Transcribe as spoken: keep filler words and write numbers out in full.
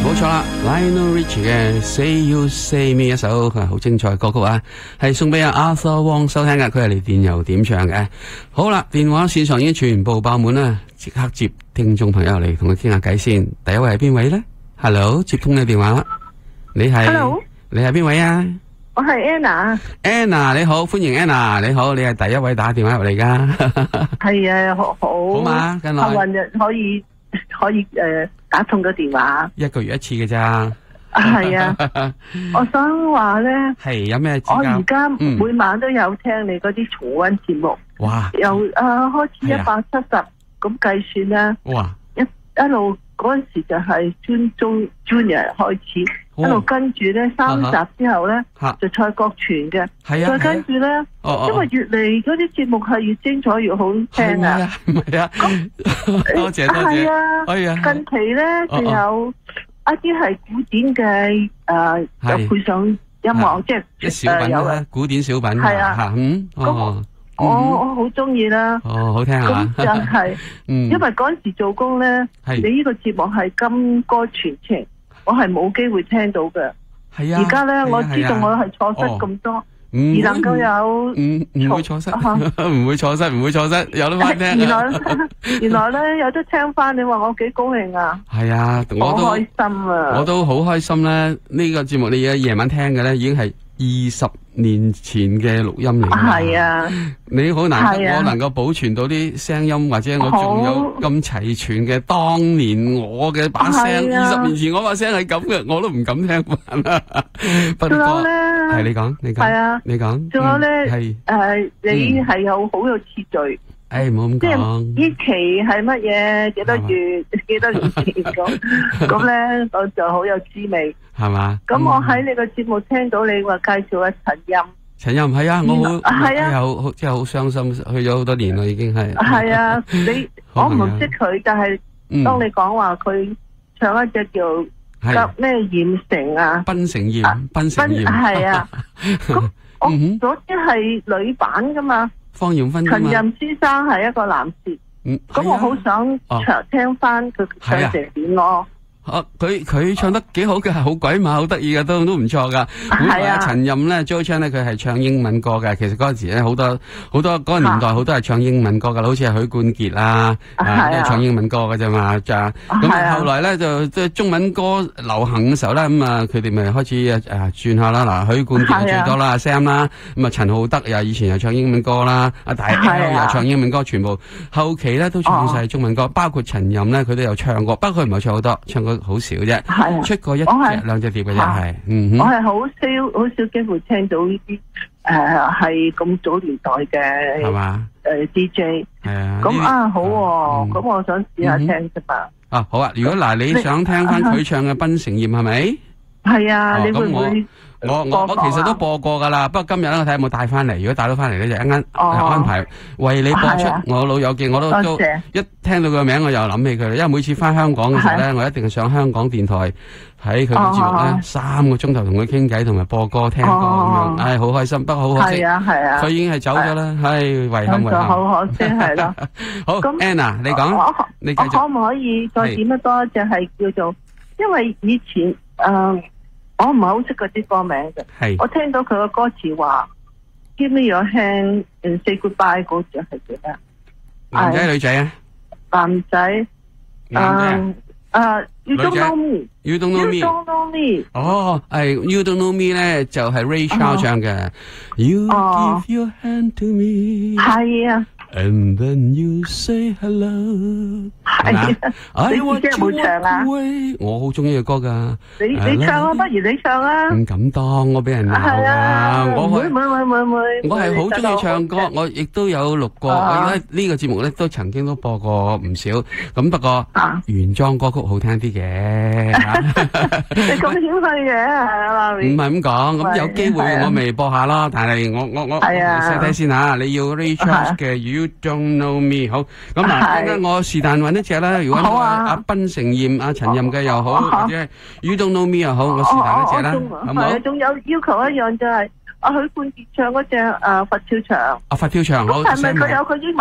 冇錯啦 ，Lionel Richie 嘅 Say You Say Me 一首佢係好精彩嘅歌曲啊，係送俾阿 Arthur Wong 收聽嘅，佢係嚟電郵點唱嘅。好啦，電話線上已經全部爆滿啦，即刻接聽眾朋友嚟同佢傾下偈先。第一位係邊位咧 ？Hello， 接通你電話啦，你係 Hello， 你係邊位啊？ 我係 Anna。Anna 你好，歡迎 Anna， 你好，你係第一位打電話入嚟噶。 係啊，好好。 好嘛，近來幸運日可以可以誒、呃、打通個電話。 一個月一次嘅咋。 係啊，我想話咧， 係有咩？ 我而家每晚都有聽你嗰啲重溫節目。 哇！ 由誒、呃、開始一百七十咁計算咧。 哇！ 一一路嗰陣時就係專中 Junior 開始。一路跟住咧三集之後咧、啊、就蔡國全嘅， 係啊， 再跟住咧、 啊， 因為越嚟嗰啲節目係越精彩越好聽啊！ 唔係啊，多謝多謝，係啊， 近期咧仲有一啲係古典嘅誒，又配上音樂，即係啲小品啦，古典小品係啊， 嗯，哦， 我我好中意啦， 哦，好聽啊， 咁就係，因為嗰陣時做工咧，你呢個節目係金歌傳情。我係冇機會聽到嘅，係啊！而家咧、啊，我知道我係錯失咁多、哦，而能夠有， 唔唔會錯失，唔會錯失，唔會錯失，有得翻聽。 原來原來咧有得聽翻，你話我幾高興啊！ 係啊，我都好開心啊！ 我都好開心咧。呢、這個節目你而家夜晚聽嘅咧，已經係二十年前嘅錄音嚟。係啊，你好難得、啊、我能夠保存到啲聲音，或者我仲有咁齊全嘅當年我嘅把聲。二十、啊、年前我把聲係咁嘅，我都唔敢聽翻啦。不過係你講，你講，係啊，你講。仲有咧，係、嗯、誒、呃，你係有好有次序。誒，唔好咁講。即係呢期係乜嘢？幾多月？幾多年前咁咁咧，我就好有滋味。係嘛？咁我喺你個節目聽到你話介紹阿陳蔭。陳蔭係啊，我好係啊，好即係好傷心，去咗好多年啦，已經係。係啊，你我唔識佢，但係當你講話佢唱一隻叫叫咩鹽城啊，檳城鹽，檳城鹽係啊。咁我嗰啲係女版噶嘛？方艷芬。陳蔭先生係一個男士，咁我好想唱聽翻佢唱成點咯。啊！佢佢唱得幾好嘅，好鬼馬，好得意嘅，都都唔錯噶。本來阿陳蔭咧 Joey Chan 咧，佢係唱英文歌嘅。其實嗰陣時咧，好多好多嗰個年代，好多係唱英文歌噶，好似係許冠傑啦，誒、啊啊，唱英文歌嘅啫嘛。就咁後來咧，就即係中文歌流行嘅時候咧，咁啊，佢哋咪開始誒轉下啦。嗱，許冠傑最多啦，阿 Sam 啦，咁啊，陳浩德又以前又唱英文歌啦，阿大 L 又唱英文歌，全部後期咧都唱晒中文歌，包括陳蔭咧，佢都有唱過，不過佢唔係唱好多，唱過好少啫，出過一隻兩隻碟嘅啫，係。嗯，我係好少好少機會聽到呢啲誒係咁早年代嘅係嘛誒 D J 係啊。咁啊好，咁我想試下聽啫嘛。啊好啊，如果嗱你想聽翻佢唱嘅《檳城鹽》係咪？係啊，你會唔會？我我我其實都播過噶啦，不過今日咧我睇下有冇帶翻嚟。如果帶到翻嚟咧，就一陣安排為你播出。我老友記我都都一聽到個名我又諗起佢啦，因為每次翻香港嘅時候咧，我一定係上香港電台喺佢嘅節目咧，三個鐘頭同佢傾偈同埋播歌聽歌咁樣，唉好開心。不過好可惜，佢已經係走咗啦，唉遺憾遺憾。好可惜係咯。好，咁 Anna 你講，你繼續。可唔可以再點得多一隻係叫做？因為以前誒。我唔係好識嗰啲歌名嘅，我聽到佢個歌詞話 Give me your hand and say goodbye 嗰隻係點啊？男仔女仔啊？男仔。男仔啊！You don't know me。You don't know me。You don't know me。哦，係 You don't know me 咧，就係 Ray Charles 唱嘅。You give your hand to me。係啊。And then you say hello，係嘛？你自己有冇唱啊？我好中意嘅歌噶。你你唱啊，不如你唱啊。唔敢當，我俾人鬧啊！我唔會唔會唔會唔會。我係好中意唱歌，我亦都有錄過。我而家呢個節目咧都曾經都播過唔少。咁不過原裝歌曲好聽啲嘅。你咁謙虛嘅係嘛？唔係咁講，咁有機會我咪播下咯。但係我我我睇睇先吓，你要 Ray Charles 嘅 You Don't Know Me 好。咁嗱，咁我是但揾一隻啦。如果阿檳城鹽、阿陳蔭嘅又好，或者係 You Don't Know Me 又好，我是但一隻啦，好唔好？仲有要求一樣就係阿許冠傑唱嗰隻誒佛跳牆。啊佛跳牆好。咁係咪佢有佢英文？